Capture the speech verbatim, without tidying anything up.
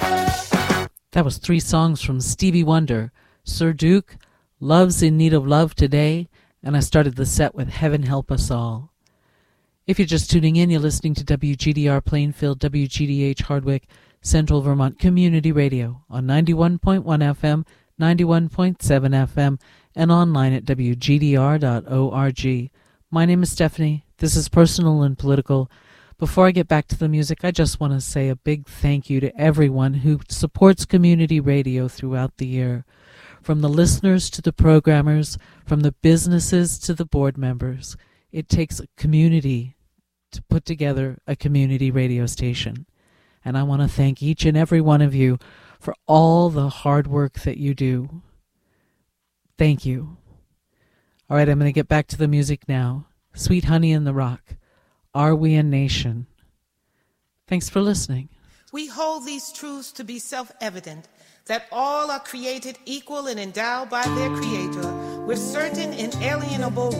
That was three songs from Stevie Wonder, Sir Duke, Love's in Need of Love Today, and I started the set with Heaven Help Us All. If you're just tuning in, you're listening to W G D R Plainfield, W G D H Hardwick, Central Vermont Community Radio on ninety-one point one F M, ninety-one point seven F M, and online at W G D R dot org. My name is Stephanie. This is Personal and Political. Before I get back to the music, I just want to say a big thank you to everyone who supports community radio throughout the year. From the listeners to the programmers, from the businesses to the board members. It takes a community to put together a community radio station. And I want to thank each and every one of you for all the hard work that you do. Thank you. All right, I'm going to get back to the music now. Sweet Honey in the Rock. Are We a Nation? Thanks for listening. We hold these truths to be self-evident, that all are created equal and endowed by their Creator with certain inalienable